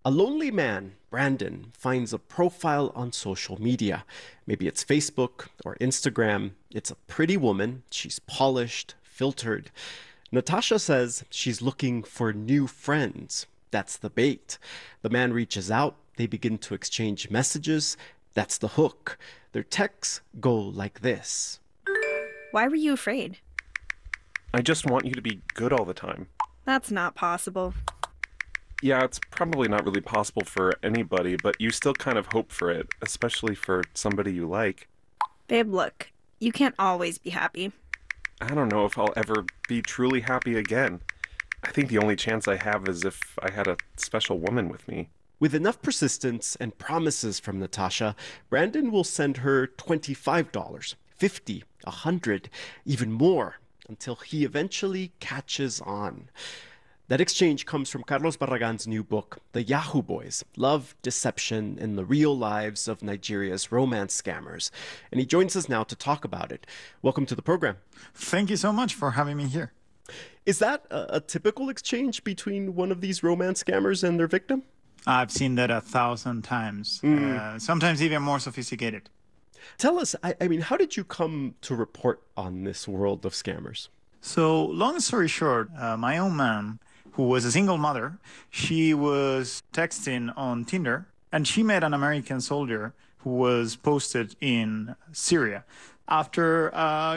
A lonely man, Brandon, finds a profile on social media. Maybe it's Facebook or Instagram. It's a pretty woman. She's polished, filtered. Natasha says she's looking for new friends. That's the bait. The man reaches out. They begin to exchange messages. That's the hook. Their texts go like this. Why were you afraid? I just want you to be good all the time. That's not possible. Yeah, it's probably not really possible for anybody, but you still kind of hope for it, especially for somebody you like. Babe, look, you can't always be happy. I don't know if I'll ever be truly happy again. I think the only chance I have is if I had a special woman with me. With enough persistence and promises from Natasha, Brandon will send her $25, $50, $100, even more, until he eventually catches on. That exchange comes from Carlos Barragan's new book, The Yahoo Boys, Love, Deception, and the Real Lives of Nigeria's Romance Scammers. And he joins us now to talk about it. Welcome to the program. Thank you so much for having me here. Is that a typical exchange between one of these romance scammers and their victim? I've seen that 1,000 times, sometimes even more sophisticated. Tell us, how did you come to report on this world of scammers? So, long story short, my own mom, who was a single mother, she was texting on Tinder, and she met an American soldier who was posted in Syria. After